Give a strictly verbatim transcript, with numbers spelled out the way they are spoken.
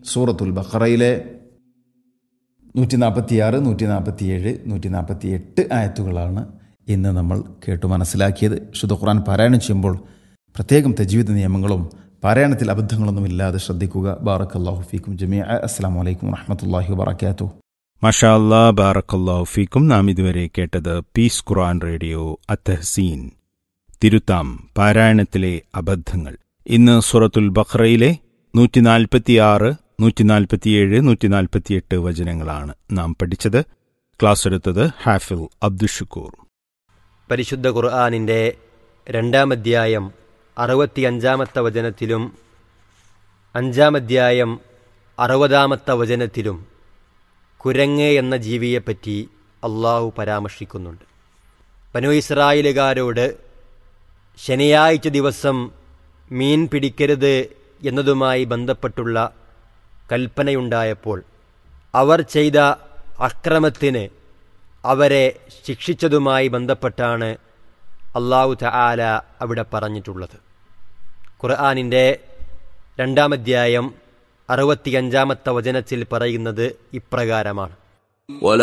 സൂറത്തുൽ ബഖറയിലെ നൂറ്റി നാൽപ്പത്തിയാറ് നൂറ്റി നാൽപ്പത്തിയേഴ് നൂറ്റി നാൽപ്പത്തി എട്ട് ആയത്തുകളാണ് ഇന്ന് നമ്മൾ കേട്ടു മനസ്സിലാക്കിയത്. വിശുദ്ധ ഖുർആൻ പാരായണം ചെയ്യുമ്പോൾ പ്രത്യേകം തജ്വീദ് നിയമങ്ങളും പാരായണത്തിൽ അബദ്ധങ്ങളൊന്നും ഇല്ലാതെ ശ്രദ്ധിക്കുക. ബാറക്കല്ലാഹു ഫീക്കും ജമീഅ. അസ്സലാമു അലൈക്കും വറഹ്മത്തുള്ളാഹി വബറകാതുഹു. മാഷാ അല്ലാ, ബാറക്കല്ലാഹു ഫീക്കും. നാം ഇതുവരെ കേട്ടത് പീസ് ഖുർആൻ റേഡിയോ അത്തഹ്സീൻ, തിരുത്താം പാരായണത്തിലെ അബദ്ധങ്ങൾ. ഇന്ന് സൂറത്തുൽ ബഖറയിലെ നൂറ്റി നാൽപ്പത്തിയാറ് നൂറ്റി നാൽപ്പത്തിയേഴ് നൂറ്റി നാൽപ്പത്തിയെട്ട് വചനങ്ങളാണ് നാം പഠിച്ചത്. ക്ലാസ് എടുത്തത് ഹാഫിൽ അബ്ദുഷുക്കൂർ. പരിശുദ്ധ ഖുർആനിൻ്റെ രണ്ടാം അധ്യായം അറുപത്തിയഞ്ചാമത്തെ വചനത്തിലും അഞ്ചാം അധ്യായം അറുപതാമത്തെ വചനത്തിലും കുരങ്ങ് എന്ന ജീവിയെപ്പറ്റി അള്ളാഹു പരാമർശിക്കുന്നുണ്ട്. ബനൂ ഇസ്രായേലുകാരോട് ശനിയാഴ്ച ദിവസം മീൻ പിടിക്കരുത് എന്നതുമായി ബന്ധപ്പെട്ടുള്ള കൽപ്പനയുണ്ടായപ്പോൾ അവർ ചെയ്ത അക്രമത്തിന് അവരെ ശിക്ഷിച്ചതുമായി ബന്ധപ്പെട്ടാണ് അല്ലാഹു തആല അവിടെ പറഞ്ഞിട്ടുള്ളത്. ഖുർആനിൻ്റെ രണ്ടാം അധ്യായം അറുപത്തിയഞ്ചാമത്തെ വചനത്തിൽ പറയുന്നത് ഇപ്രകാരമാണ്: